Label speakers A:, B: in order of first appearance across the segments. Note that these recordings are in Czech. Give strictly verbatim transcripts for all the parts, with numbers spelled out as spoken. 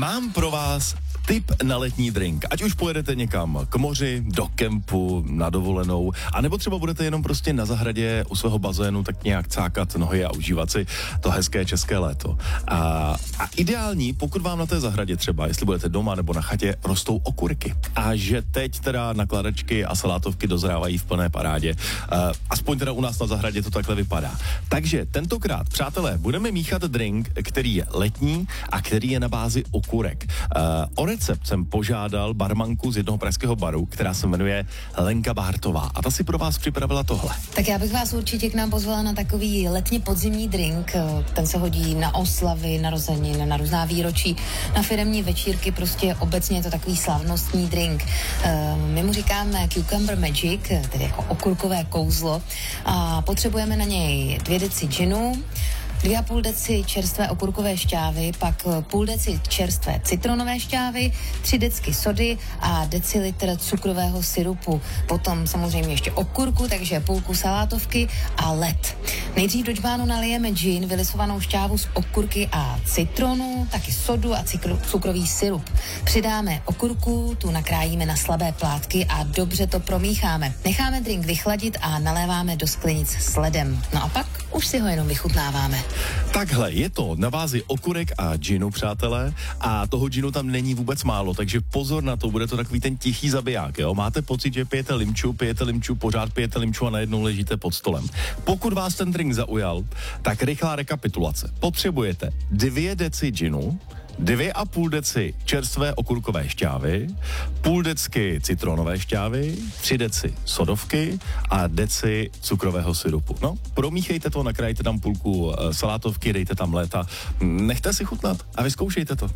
A: Mám pro vás tip na letní drink. Ať už pojedete někam k moři, do kempu, na dovolenou, anebo třeba budete jenom prostě na zahradě u svého bazénu tak nějak cákat nohy a užívat si to hezké české léto. A, a ideální, pokud vám na té zahradě třeba, jestli budete doma nebo na chatě, rostou okurky. A že teď teda nakladačky a salátovky dozrávají v plné parádě. A, aspoň teda u nás na zahradě to takhle vypadá. Takže tentokrát, přátelé, budeme míchat drink, který je letní a který je na bázi okurek. A, o recept jsem požádal barmanku z jednoho pražského baru, která se jmenuje Lenka Bártová. A ta si pro vás připravila tohle.
B: Tak já bych vás určitě k nám pozvala na takový letně podzimní drink. Ten se hodí na oslavy, narozeniny, na různá výročí, na firemní večírky, prostě obecně je to takový slavnostní drink. My mu říkáme Cucumber Magic, tedy jako okurkové kouzlo. A potřebujeme na něj dvě deci džinu, dvě a půl deci čerstvé okurkové šťávy, pak půl deci čerstvé citronové šťávy, tři decky sody a decilitr cukrového syrupu. Potom samozřejmě ještě okurku, takže půlku salátovky a led. Nejdřív do džbánu nalijeme džin, vylisovanou šťávu z okurky a citronu, taky sodu a cikr- cukrový syrup. Přidáme okurku, tu nakrájíme na slabé plátky a dobře to promícháme. Necháme drink vychladit a naléváme do sklenic s ledem. No a pak už si ho jenom vychutnáváme.
A: Takhle, je to na bázi okurek a džinu, přátelé, a toho džinu tam není vůbec málo, takže pozor na to, bude to takový ten tichý zabiják, jo? Máte pocit, že pijete limču, pijete limču, pořád pijete limču a najednou ležíte pod stolem. Pokud vás ten drink zaujal, tak rychlá rekapitulace. Potřebujete dvě deci džinu, dvě a půl deci čerstvé okurkové šťávy, půl decky citronové šťávy, tři deci sodovky a deci cukrového syrupu. No, promíchejte to, nakrájte tam půlku uh, salátovky, dejte tam léta, nechte si chutnat a vyzkoušejte to.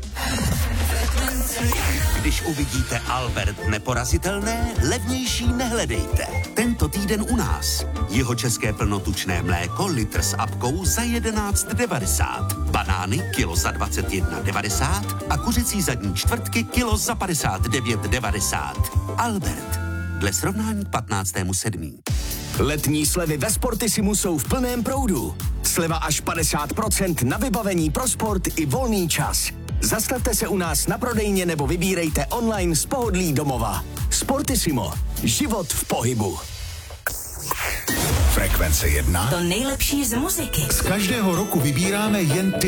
C: Když uvidíte Albert neporazitelné, levnější nehledejte. Tento týden u nás. Jeho české plnotučné mléko litr s apkou za jedenáct devadesát. Banány kilo za dvacet jedna devadesát a kuřecí zadní čtvrtky kilo za padesát devět devadesát. Albert. Dle srovnání k patnáctému sedmého
D: Letní slevy ve Sportisimu jsou v plném proudu. Sleva až padesát procent na vybavení pro sport i volný čas. Zastavte se u nás na prodejně nebo vybírejte online z pohodlí domova. Sportissimo. Život v pohybu.
E: Frekvence jedna.
F: To nejlepší z muziky.
E: Z každého roku vybíráme jen ty